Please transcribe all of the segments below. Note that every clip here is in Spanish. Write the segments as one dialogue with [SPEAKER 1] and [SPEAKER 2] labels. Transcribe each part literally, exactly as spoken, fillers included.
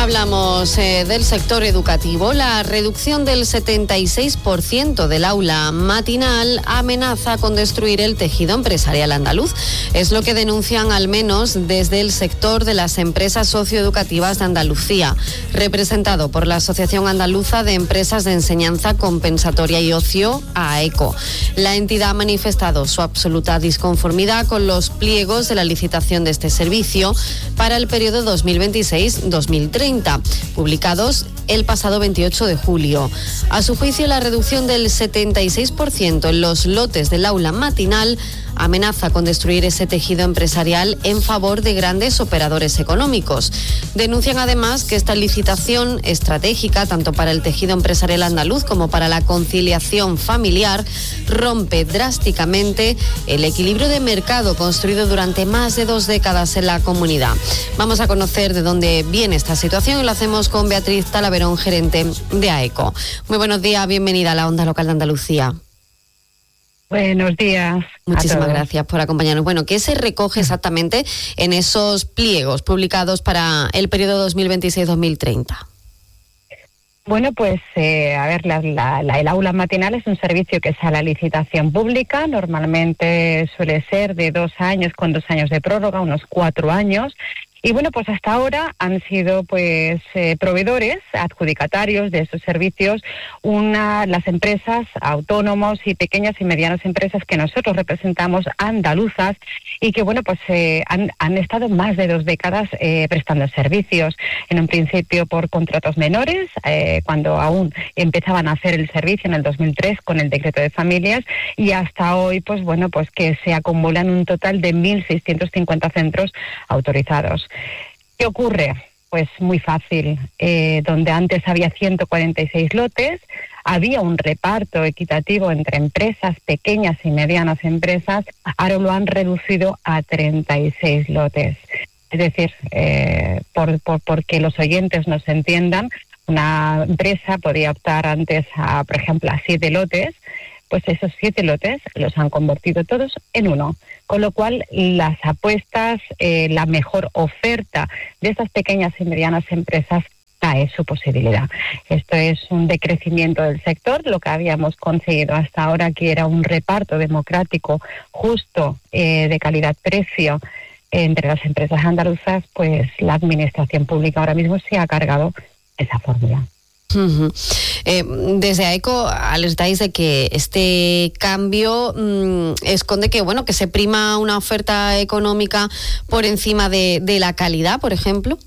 [SPEAKER 1] Hablamos eh, del sector educativo. La reducción del setenta y seis por ciento del aula matinal amenaza con destruir el tejido empresarial andaluz. Es lo que denuncian al menos desde el sector de las empresas socioeducativas de Andalucía, representado por la Asociación Andaluza de Empresas de Enseñanza Compensatoria y Ocio, AECO. La entidad ha manifestado su absoluta disconformidad con los pliegos de la licitación de este servicio para el periodo dos mil veintiséis dos mil treinta. Publicados el pasado veintiocho de julio. A su juicio, la reducción del setenta y seis por ciento en los lotes del aula matinal amenaza con destruir ese tejido empresarial en favor de grandes operadores económicos. Denuncian además que esta licitación estratégica, tanto para el tejido empresarial andaluz como para la conciliación familiar, rompe drásticamente el equilibrio de mercado construido durante más de dos décadas en la comunidad. Vamos a conocer de dónde viene esta situación y lo hacemos con Beatriz Talaverón, gerente de AECO. Muy buenos días, bienvenida a la Onda Local de Andalucía.
[SPEAKER 2] Buenos días.
[SPEAKER 1] Muchísimas gracias por acompañarnos. Bueno, ¿qué se recoge exactamente en esos pliegos publicados para el periodo dos mil veintiséis dos mil treinta?
[SPEAKER 2] Bueno, pues, eh, a ver, la, la, la, el aula matinal es un servicio que sale a licitación pública. Normalmente suele ser de dos años, con dos años de prórroga, unos cuatro años. Y bueno, pues hasta ahora han sido pues eh, proveedores, adjudicatarios de estos servicios, una las empresas autónomos y pequeñas y medianas empresas que nosotros representamos, andaluzas, y que bueno, pues eh, han, han estado más de dos décadas eh, prestando servicios. En un principio por contratos menores, eh, cuando aún empezaban a hacer el servicio en el dos mil tres con el decreto de familias, y hasta hoy, pues bueno, pues que se acumulan un total de mil seiscientos cincuenta centros autorizados. ¿Qué ocurre? Pues muy fácil. Eh, donde antes había ciento cuarenta y seis lotes, había un reparto equitativo entre empresas, pequeñas y medianas empresas, ahora lo han reducido a treinta y seis lotes. Es decir, eh, por, por, porque los oyentes nos entiendan, una empresa podía optar antes a, por ejemplo, a siete lotes, pues esos siete lotes los han convertido todos en uno. Con lo cual, las apuestas, eh, la mejor oferta de estas pequeñas y medianas empresas cae su posibilidad. Esto es un decrecimiento del sector. Lo que habíamos conseguido hasta ahora, que era un reparto democrático justo, eh, de calidad-precio entre las empresas andaluzas, pues la administración pública ahora mismo se ha cargado esa fórmula.
[SPEAKER 1] Uh-huh. Eh, desde AECO alertáis de que este cambio mmm, esconde que bueno que se prima una oferta económica por encima de, de la calidad, por ejemplo.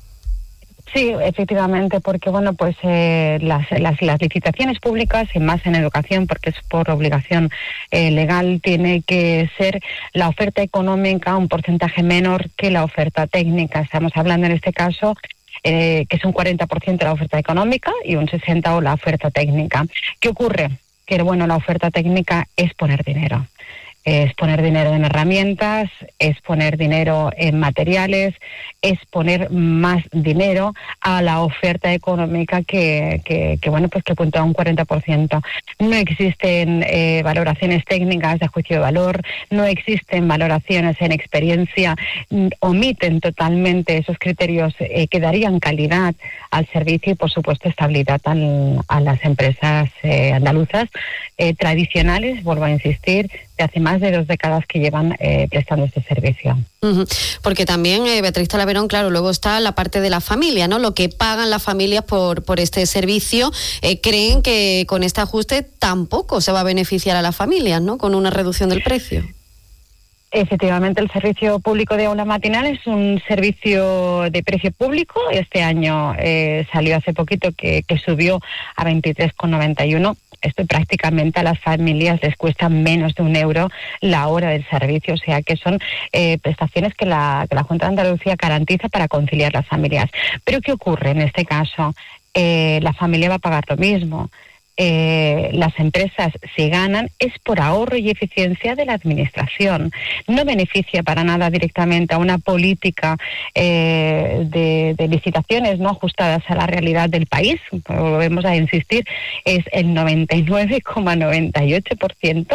[SPEAKER 2] Sí, efectivamente, porque bueno, pues eh, las, las, las licitaciones públicas, y más en educación, porque es por obligación eh, legal, tiene que ser la oferta económica un porcentaje menor que la oferta técnica. Estamos hablando en este caso Eh, que es un cuarenta por ciento la oferta económica y un sesenta por ciento o la oferta técnica. ¿Qué ocurre? Que bueno, la oferta técnica es poner dinero. Es poner dinero en herramientas, es poner dinero en materiales, es poner más dinero a la oferta económica que, que, que bueno, pues que apunta a un cuarenta por ciento. No existen eh, valoraciones técnicas de juicio de valor, no existen valoraciones en experiencia, omiten totalmente esos criterios eh, que darían calidad al servicio y, por supuesto, estabilidad al, a las empresas eh, andaluzas eh, tradicionales, vuelvo a insistir, de hace más de dos décadas que llevan eh, prestando este servicio.
[SPEAKER 1] Uh-huh. Porque también, eh, Beatriz Talaverón, claro, luego está la parte de la familia, ¿no? Lo que pagan las familias por, por este servicio. Eh, creen que con este ajuste tampoco se va a beneficiar a las familias, ¿no? Con una reducción del precio.
[SPEAKER 2] Efectivamente, el servicio público de aula matinal es un servicio de precio público. Este año eh, salió hace poquito que, que subió a veintitrés con noventa y uno. Esto prácticamente a las familias les cuesta menos de un euro la hora del servicio, o sea que son eh, prestaciones que la, que la Junta de Andalucía garantiza para conciliar las familias. Pero ¿qué ocurre en este caso? Eh, la familia va a pagar lo mismo. Eh, las empresas, si ganan, es por ahorro y eficiencia de la administración. No beneficia para nada directamente a una política eh, de, de licitaciones no ajustadas a la realidad del país. Volvemos a insistir, es el noventa y nueve coma noventa y ocho por ciento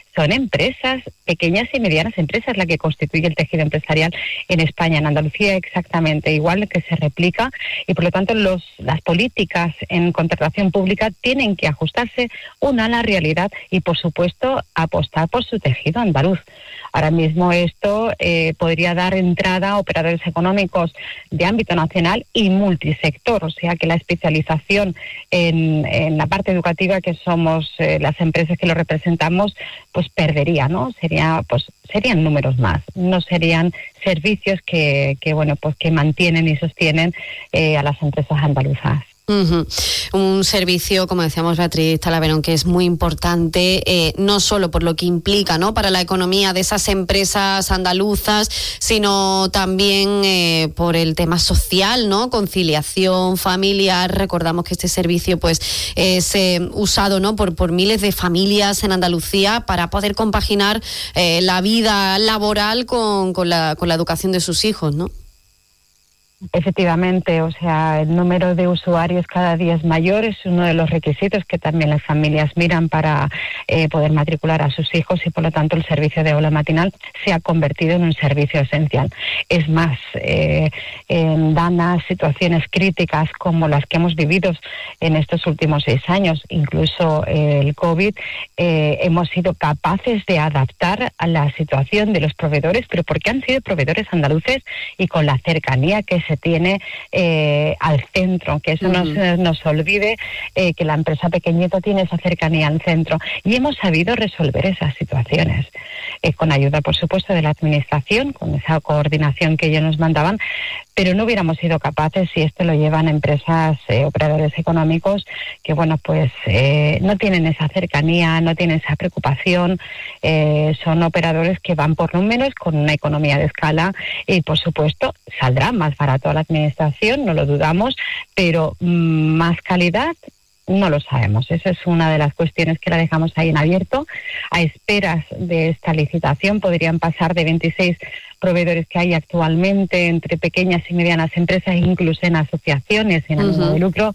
[SPEAKER 2] son empresas, pequeñas y medianas empresas, la que constituye el tejido empresarial en España, en Andalucía exactamente igual, que se replica, y por lo tanto los, las políticas en contratación pública tienen que ajustarse una a la realidad y por supuesto apostar por su tejido andaluz. Ahora mismo esto eh, podría dar entrada a operadores económicos de ámbito nacional y multisector, o sea que la especialización en, en la parte educativa, que somos eh, las empresas que lo representamos, pues perdería, ¿no? Sería, pues serían números más, no serían servicios que, que bueno, pues que mantienen y sostienen eh, a las empresas andaluzas.
[SPEAKER 1] Uh-huh. Un servicio, como decíamos Beatriz Talaverón, que es muy importante, eh, no solo por lo que implica, ¿no?, para la economía de esas empresas andaluzas, sino también eh, por el tema social, ¿no?, conciliación familiar. Recordamos que este servicio pues es eh, usado, ¿no?, por, por miles de familias en Andalucía para poder compaginar eh, la vida laboral con, con, la, con la educación de sus hijos, ¿no?
[SPEAKER 2] Efectivamente, o sea, el número de usuarios cada día es mayor, es uno de los requisitos que también las familias miran para eh, poder matricular a sus hijos y por lo tanto el servicio de aula matinal se ha convertido en un servicio esencial. Es más, eh, en dadas situaciones críticas como las que hemos vivido en estos últimos seis años, incluso eh, el COVID, eh, hemos sido capaces de adaptar a la situación de los proveedores, pero porque han sido proveedores andaluces y con la cercanía que se tiene eh, al centro, que eso uh-huh. no se nos olvide, eh, que la empresa pequeñita tiene esa cercanía al centro y hemos sabido resolver esas situaciones eh, con ayuda, por supuesto, de la administración, con esa coordinación que ellos nos mandaban, pero no hubiéramos sido capaces si esto lo llevan empresas, eh, operadores económicos que, bueno, pues eh, no tienen esa cercanía, no tienen esa preocupación, eh, son operadores que van por números con una economía de escala y, por supuesto, saldrá más barato a la administración, no lo dudamos, pero mmm, más calidad no lo sabemos. Esa es una de las cuestiones que la dejamos ahí en abierto. A esperas de esta licitación podrían pasar de veintiséis proveedores que hay actualmente entre pequeñas y medianas empresas, incluso en asociaciones sin ánimo uh-huh. de lucro,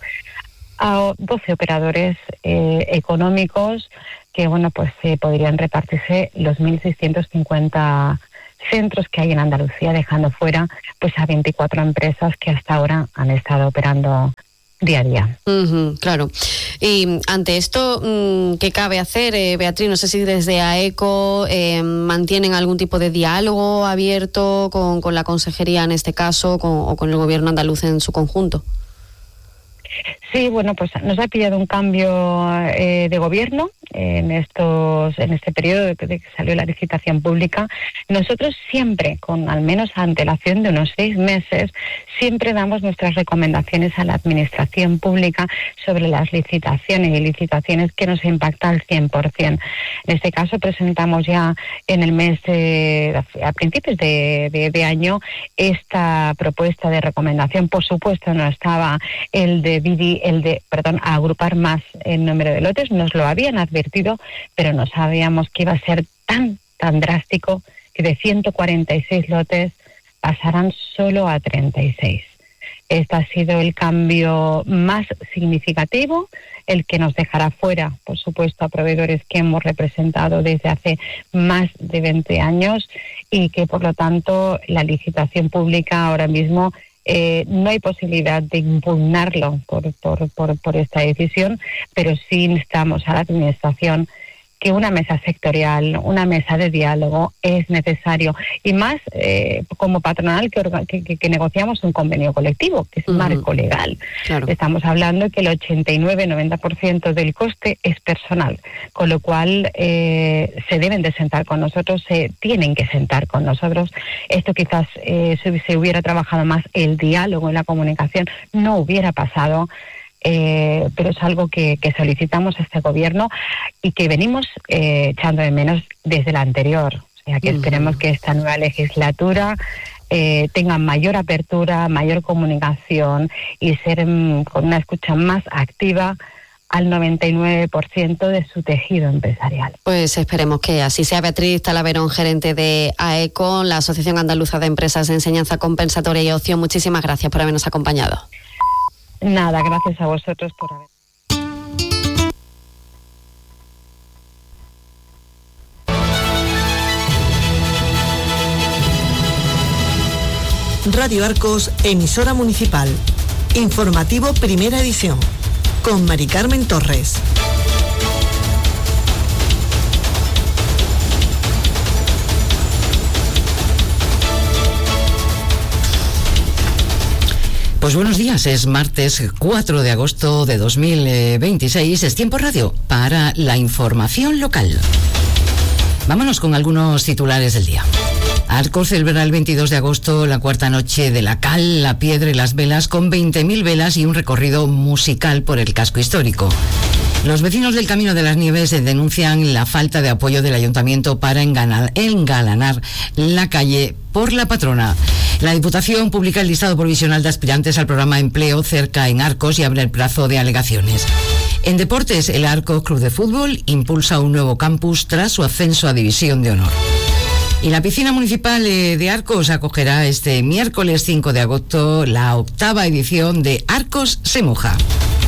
[SPEAKER 2] a doce operadores eh, económicos que, bueno, pues eh, podrían repartirse los mil seiscientos cincuenta centros que hay en Andalucía, dejando fuera pues a veinticuatro empresas que hasta ahora han estado operando día a día.
[SPEAKER 1] Uh-huh, claro. Y ante esto, ¿qué cabe hacer, eh, Beatriz? No sé si desde AECO eh, mantienen algún tipo de diálogo abierto con, con la consejería en este caso con, o con el gobierno andaluz en su conjunto.
[SPEAKER 2] Sí, bueno, pues nos ha pillado un cambio eh, de gobierno en estos, en este periodo de que, de que salió la licitación pública. Nosotros siempre, con al menos antelación de unos seis meses, siempre damos nuestras recomendaciones a la administración pública sobre las licitaciones y licitaciones que nos impactan al cien por ciento. En este caso presentamos ya en el mes de, a principios de, de, de año esta propuesta de recomendación. Por supuesto no estaba el de el de, perdón, a agrupar más el número de lotes, nos lo habían advertido, pero no sabíamos que iba a ser tan, tan drástico que de ciento cuarenta y seis lotes pasarán solo a treinta y seis. Este ha sido el cambio más significativo, el que nos dejará fuera, por supuesto, a proveedores que hemos representado desde hace más de veinte años y que, por lo tanto, la licitación pública ahora mismo Eh, no hay posibilidad de impugnarlo por, por, por, por esta decisión, pero sí instamos a la administración que una mesa sectorial, una mesa de diálogo es necesario, y más eh, como patronal que, que, que negociamos un convenio colectivo, que es un uh-huh. marco legal. Claro. Estamos hablando que el ochenta y nueve noventa por ciento del coste es personal, con lo cual eh, se deben de sentar con nosotros, se tienen que sentar con nosotros. Esto quizás eh, se, se hubiera trabajado más el diálogo y la comunicación, no hubiera pasado. Eh, pero es algo que, que solicitamos a este gobierno y que venimos eh, echando de menos desde la anterior. O sea que uh-huh. esperemos que esta nueva legislatura eh, tenga mayor apertura, mayor comunicación y ser mm, con una escucha más activa al noventa y nueve por ciento de su tejido empresarial.
[SPEAKER 1] Pues esperemos que así sea. Beatriz Talaverón, gerente de AECO, la Asociación Andaluza de Empresas de Enseñanza Compensatoria y Ocio, muchísimas gracias por habernos acompañado.
[SPEAKER 2] Nada, gracias a vosotros por haber...
[SPEAKER 3] Radio Arcos, emisora municipal. Informativo Primera Edición, con Mari Carmen Torres.
[SPEAKER 4] Pues buenos días, es martes cuatro de agosto de dos mil veintiséis, es Tiempo Radio para la información local. Vámonos con algunos titulares del día. Arcos celebra el veintidós de agosto la cuarta noche de la cal, la piedra y las velas con veinte mil velas y un recorrido musical por el casco histórico. Los vecinos del Camino de las Nieves denuncian la falta de apoyo del ayuntamiento para engalanar, engalanar la calle por la patrona. La Diputación publica el listado provisional de aspirantes al programa Empleo Cerca en Arcos y abre el plazo de alegaciones. En deportes, el Arcos Club de Fútbol impulsa un nuevo campus tras su ascenso a División de Honor. Y la piscina municipal de Arcos acogerá este miércoles cinco de agosto la octava edición de Arcos se moja.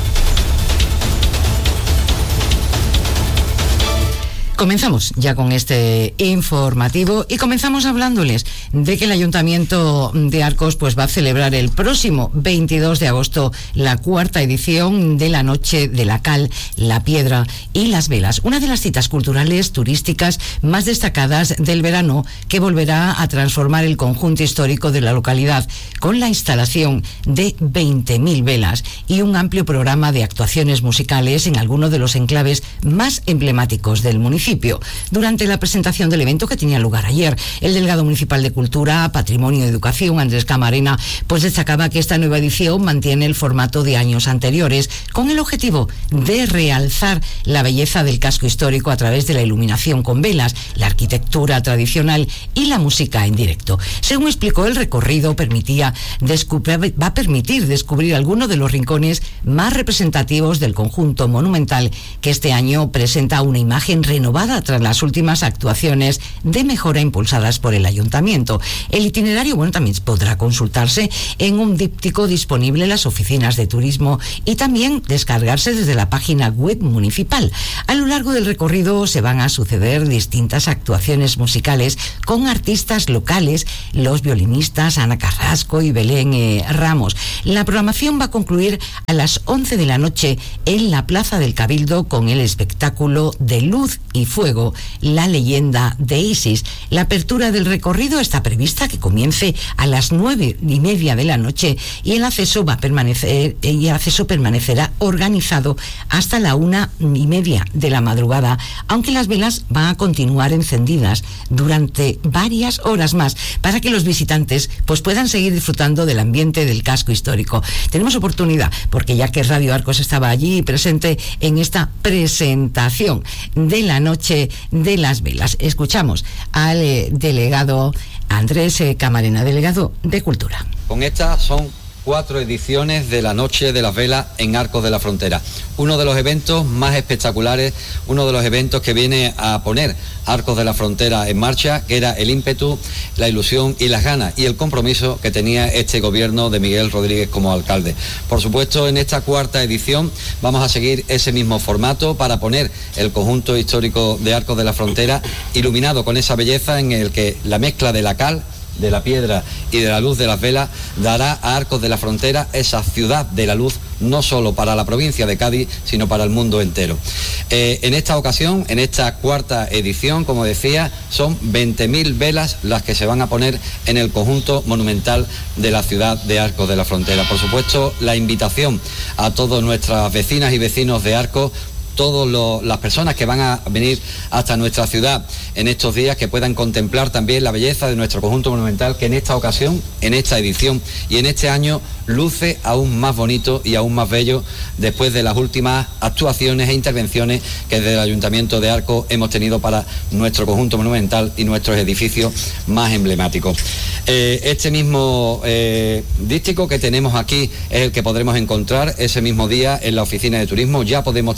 [SPEAKER 4] Comenzamos ya con este informativo y comenzamos hablándoles de que el Ayuntamiento de Arcos pues va a celebrar el próximo veintidós de agosto la cuarta edición de la Noche de la Cal, la Piedra y las Velas, una de las citas culturales turísticas más destacadas del verano, que volverá a transformar el conjunto histórico de la localidad con la instalación de veinte mil velas y un amplio programa de actuaciones musicales en algunos de los enclaves más emblemáticos del municipio. Durante la presentación del evento que tenía lugar ayer, el delegado municipal de Cultura, Patrimonio y Educación, Andrés Camarena, pues destacaba que esta nueva edición mantiene el formato de años anteriores, con el objetivo de realzar la belleza del casco histórico a través de la iluminación con velas, la arquitectura tradicional y la música en directo. Según explicó, el recorrido permitía descubrir, va a permitir descubrir algunos de los rincones más representativos del conjunto monumental, que este año presenta una imagen renovada tras las últimas actuaciones de mejora impulsadas por el Ayuntamiento. El itinerario, bueno, también podrá consultarse en un díptico disponible en las oficinas de turismo y también descargarse desde la página web municipal. A lo largo del recorrido se van a suceder distintas actuaciones musicales con artistas locales, los violinistas Ana Carrasco y Belén eh, Ramos. La programación va a concluir a las once de la noche en la Plaza del Cabildo con el espectáculo de luz y fuego, la leyenda de Isis. La apertura del recorrido está prevista que comience a las nueve y media de la noche y el acceso va a permanecer y el acceso permanecerá organizado hasta la una y media de la madrugada, aunque las velas van a continuar encendidas durante varias horas más para que los visitantes pues puedan seguir disfrutando del ambiente del casco histórico. Tenemos oportunidad, porque ya que Radio Arcos estaba allí presente en esta presentación de la noche de las velas, escuchamos al eh, delegado Andrés eh, Camarena, delegado de Cultura.
[SPEAKER 5] Con estas son cuatro ediciones de la Noche de las Velas en Arcos de la Frontera. Uno de los eventos más espectaculares, uno de los eventos que viene a poner Arcos de la Frontera en marcha, que era el ímpetu, la ilusión y las ganas y el compromiso que tenía este gobierno de Miguel Rodríguez como alcalde. Por supuesto, en esta cuarta edición vamos a seguir ese mismo formato para poner el conjunto histórico de Arcos de la Frontera iluminado con esa belleza en el que la mezcla de la cal, de la piedra y de la luz de las velas dará a Arcos de la Frontera esa ciudad de la luz, no solo para la provincia de Cádiz, sino para el mundo entero. Eh, en esta ocasión, en esta cuarta edición, como decía, son veinte mil velas las que se van a poner en el conjunto monumental de la ciudad de Arcos de la Frontera. Por supuesto, la invitación a todas nuestras vecinas y vecinos de Arcos, todas las personas que van a venir hasta nuestra ciudad en estos días, que puedan contemplar también la belleza de nuestro conjunto monumental, que en esta ocasión, en esta edición y en este año luce aún más bonito y aún más bello después de las últimas actuaciones e intervenciones que desde el Ayuntamiento de Arcos hemos tenido para nuestro conjunto monumental y nuestros edificios más emblemáticos. Eh, este mismo eh, díptico que tenemos aquí es el que podremos encontrar ese mismo día en la oficina de turismo. Ya podemos también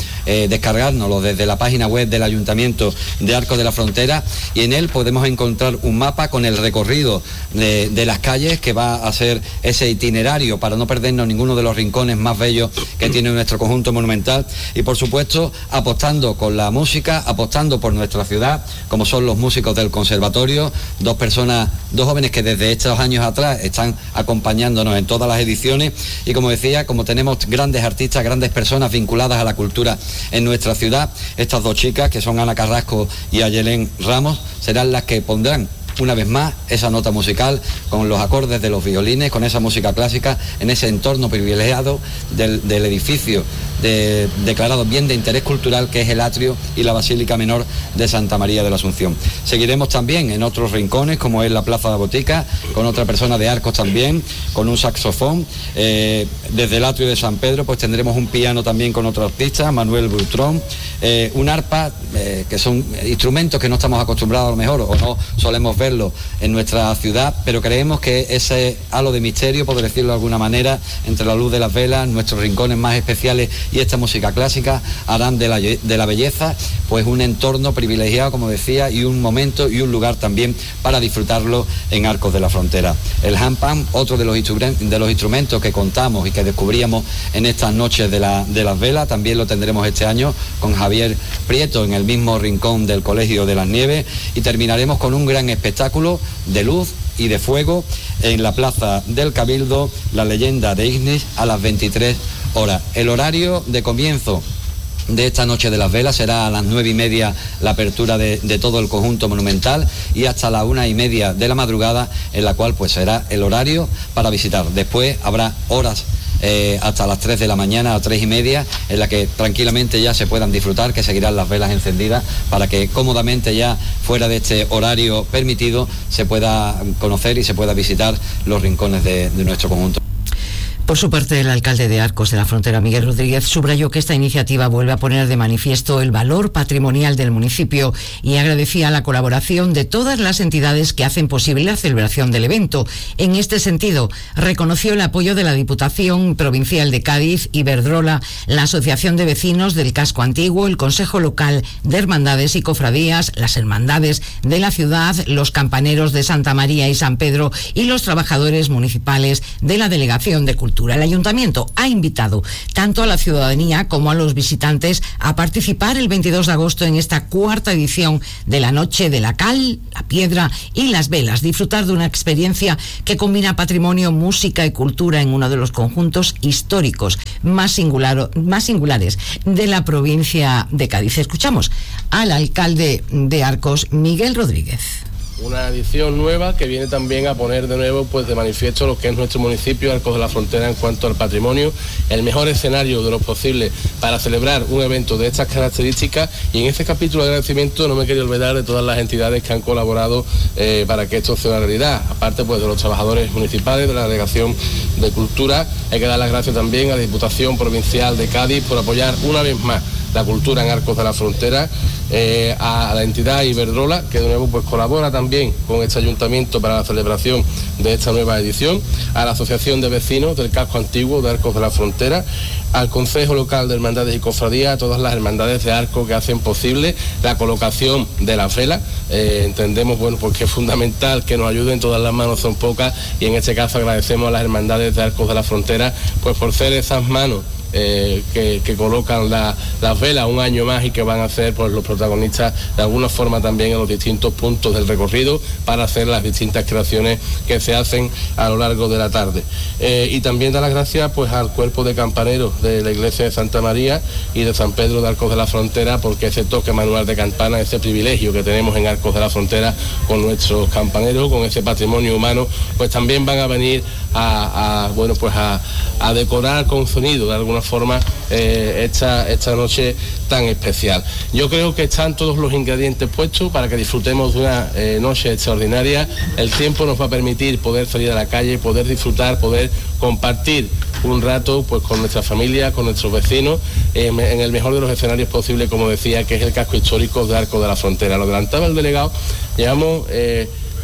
[SPEAKER 5] eh, descargárnoslo desde la página web del Ayuntamiento de Arcos de la Frontera, y en él podemos encontrar un mapa con el recorrido de, de las calles, que va a ser ese itinerario para no perdernos ninguno de los rincones más bellos que tiene nuestro conjunto monumental, y por supuesto apostando con la música, apostando por nuestra ciudad, como son los músicos del conservatorio, dos personas, dos jóvenes que desde estos años atrás están acompañándonos en todas las ediciones, y como decía, como tenemos grandes artistas, grandes personas vinculadas a la cultura en nuestra ciudad, estas dos chicas, que son Ana Carrasco y Ayelén Ramos, serán las que pondrán una vez más esa nota musical con los acordes de los violines, con esa música clásica en ese entorno privilegiado del, del edificio de, declarado bien de interés cultural, que es el atrio y la Basílica Menor de Santa María de la Asunción. Seguiremos también en otros rincones, como es la Plaza de la Botica, con otra persona de Arcos también, con un saxofón. Eh, desde el atrio de San Pedro pues tendremos un piano también con otro artista, Manuel Butrón, eh, un arpa, eh, que son instrumentos que no estamos acostumbrados a lo mejor, o no solemos ver en nuestra ciudad, pero creemos que ese halo de misterio, por decirlo de alguna manera, entre la luz de las velas, nuestros rincones más especiales y esta música clásica, harán de la, de la belleza pues un entorno privilegiado, como decía, y un momento y un lugar también para disfrutarlo en Arcos de la Frontera. El handpan, otro de los, de los instrumentos que contamos y que descubríamos en estas noches de, la, de las velas, también lo tendremos este año con Javier Prieto en el mismo rincón del Colegio de las Nieves, y terminaremos con un gran espectáculo de luz y de fuego en la Plaza del Cabildo, la leyenda de Ignis, a las veintitrés horas. El horario de comienzo de esta noche de las velas será a las nueve y media la apertura de, de todo el conjunto monumental, y hasta la una y media de la madrugada, en la cual pues será el horario para visitar. Después habrá horas Eh, hasta las tres de la mañana, a tres y media, en la que tranquilamente ya se puedan disfrutar, que seguirán las velas encendidas para que cómodamente, ya fuera de este horario permitido, se pueda conocer y se pueda visitar los rincones de, de nuestro conjunto.
[SPEAKER 4] Por su parte, el alcalde de Arcos de la Frontera, Miguel Rodríguez, subrayó que esta iniciativa vuelve a poner de manifiesto el valor patrimonial del municipio y agradecía la colaboración de todas las entidades que hacen posible la celebración del evento. En este sentido, reconoció el apoyo de la Diputación Provincial de Cádiz, Iberdrola, la Asociación de Vecinos del Casco Antiguo, el Consejo Local de Hermandades y Cofradías, las Hermandades de la ciudad, los campaneros de Santa María y San Pedro y los trabajadores municipales de la Delegación de Cultura. El Ayuntamiento ha invitado tanto a la ciudadanía como a los visitantes a participar el veintidós de agosto en esta cuarta edición de la Noche de la Cal, la Piedra y las Velas. Disfrutar de una experiencia que combina patrimonio, música y cultura en uno de los conjuntos históricos más, singular, más singulares de la provincia de Cádiz. Escuchamos al alcalde de Arcos, Miguel Rodríguez.
[SPEAKER 6] Una edición nueva que viene también a poner de nuevo pues de manifiesto lo que es nuestro municipio, Arcos de la Frontera, en cuanto al patrimonio, el mejor escenario de lo posible para celebrar un evento de estas características. Y en este capítulo de agradecimiento no me quería olvidar de todas las entidades que han colaborado eh, para que esto sea una realidad, aparte pues de los trabajadores municipales, de la Delegación de Cultura. Hay que dar las gracias también a la Diputación Provincial de Cádiz por apoyar una vez más la cultura en Arcos de la Frontera, eh, a la entidad Iberdrola, que de nuevo pues colabora también con este ayuntamiento para la celebración de esta nueva edición, a la Asociación de Vecinos del Casco Antiguo de Arcos de la Frontera, al Consejo Local de Hermandades y Cofradías, a todas las hermandades de Arcos que hacen posible la colocación de las velas. Eh, entendemos bueno pues que es fundamental que nos ayuden, todas las manos son pocas, y en este caso agradecemos a las hermandades de Arcos de la Frontera pues por ser esas manos Eh, que, que colocan la, las velas un año más y que van a ser pues, los protagonistas de alguna forma también en los distintos puntos del recorrido para hacer las distintas creaciones que se hacen a lo largo de la tarde. Eh, y también dar las gracias pues, al cuerpo de campaneros de la iglesia de Santa María y de San Pedro de Arcos de la Frontera, porque ese toque manual de campana, ese privilegio que tenemos en Arcos de la Frontera con nuestros campaneros, con ese patrimonio humano, pues también van a venir a, a bueno pues a, a decorar con sonido de alguna forma eh, esta, esta noche tan especial. Yo creo que están todos los ingredientes puestos para que disfrutemos de una eh, noche extraordinaria. El tiempo nos va a permitir poder salir a la calle, poder disfrutar, poder compartir un rato pues con nuestra familia, con nuestros vecinos, eh, en el mejor de los escenarios posibles, como decía, que es el casco histórico de Arcos de la Frontera. Lo adelantaba el delegado, llevamos eh,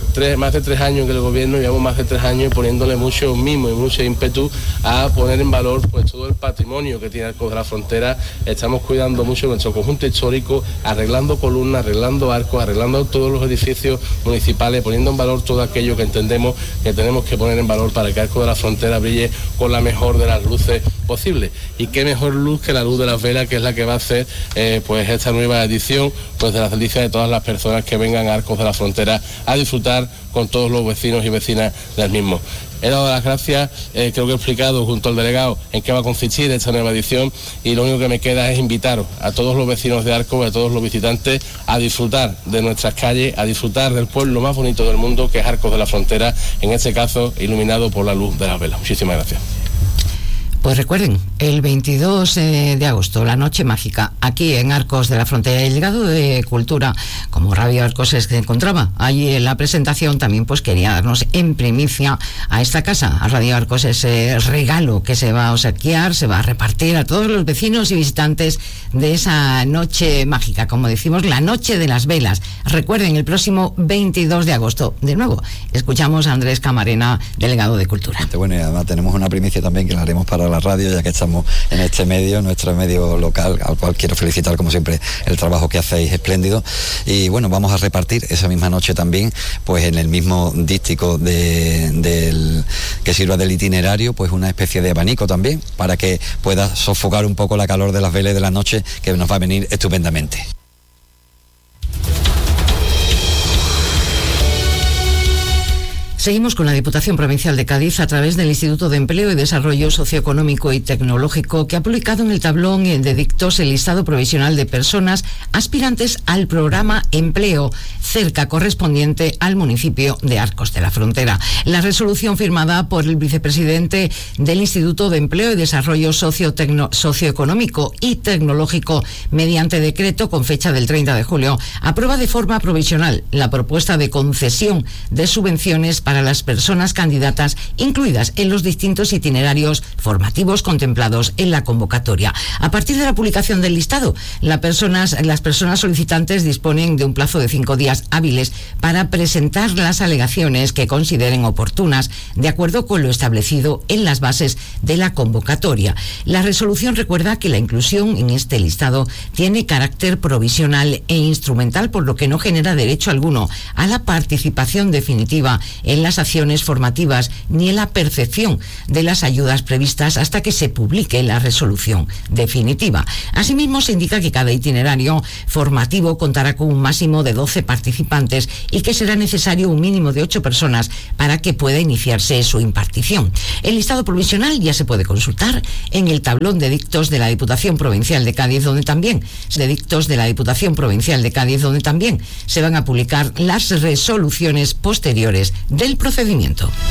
[SPEAKER 6] tres, más de tres años que el gobierno, llevamos más de tres años poniéndole mucho mimo y mucho ímpetu a poner en valor pues todo el patrimonio que tiene Arcos de la Frontera. Estamos cuidando mucho nuestro conjunto histórico, arreglando columnas, arreglando arcos, arreglando todos los edificios municipales, poniendo en valor todo aquello que entendemos que tenemos que poner en valor para que Arcos de la Frontera brille con la mejor de las luces posible. Y qué mejor luz que la luz de las velas, que es la que va a hacer eh, pues esta nueva edición pues de las delicias de todas las personas que vengan a Arcos de la Frontera a disfrutar con todos los vecinos y vecinas del mismo. He dado las gracias, eh, creo que he explicado junto al delegado en qué va a consistir esta nueva edición, y lo único que me queda es invitaros a todos los vecinos de Arcos, a todos los visitantes, a disfrutar de nuestras calles, a disfrutar del pueblo más bonito del mundo, que es Arcos de la Frontera, en este caso iluminado por la luz de las velas. Muchísimas gracias.
[SPEAKER 4] Pues recuerden, el veintidós de agosto, la noche mágica, aquí en Arcos de la Frontera. El legado de Cultura, como Radio Arcos se encontraba allí en la presentación, también pues quería darnos en primicia a esta casa, a Radio Arcos, ese regalo que se va a obsequiar, se va a repartir a todos los vecinos y visitantes de esa noche mágica, como decimos, la noche de las velas. Recuerden, el próximo veintidós de agosto. De nuevo, escuchamos a Andrés Camarena, delegado de Cultura.
[SPEAKER 7] Bueno, y además tenemos una primicia también que la haremos para la radio, ya que estamos en este medio, nuestro medio local, al cual quiero felicitar como siempre el trabajo que hacéis espléndido. Y bueno, vamos a repartir esa misma noche también, pues en el mismo díptico de, del, que sirva del itinerario, pues una especie de abanico también, para que pueda sofocar un poco la calor de las velas de la noche, que nos va a venir estupendamente.
[SPEAKER 4] Seguimos con la Diputación Provincial de Cádiz a través del Instituto de Empleo y Desarrollo Socioeconómico y Tecnológico, que ha publicado en el tablón de dictos el listado provisional de personas aspirantes al programa Empleo Cerca, correspondiente al municipio de Arcos de la Frontera. La resolución firmada por el vicepresidente del Instituto de Empleo y Desarrollo Socioeconómico y Tecnológico, mediante decreto con fecha del treinta de julio, aprueba de forma provisional la propuesta de concesión de subvenciones para las personas candidatas incluidas en los distintos itinerarios formativos contemplados en la convocatoria. A partir de la publicación del listado, las personas, las personas solicitantes disponen de un plazo de cinco días hábiles para presentar las alegaciones que consideren oportunas, de acuerdo con lo establecido en las bases de la convocatoria. La resolución recuerda que la inclusión en este listado tiene carácter provisional e instrumental, por lo que no genera derecho alguno a la participación definitiva en las acciones formativas ni en la percepción de las ayudas previstas hasta que se publique la resolución definitiva. Asimismo, se indica que cada itinerario formativo contará con un máximo de doce participantes y que será necesario un mínimo de ocho personas para que pueda iniciarse su impartición. El listado provisional ya se puede consultar en el tablón de dictos de la Diputación Provincial de Cádiz, donde también de dictos de la Diputación Provincial de Cádiz, donde también se van a publicar las resoluciones posteriores del procedimiento.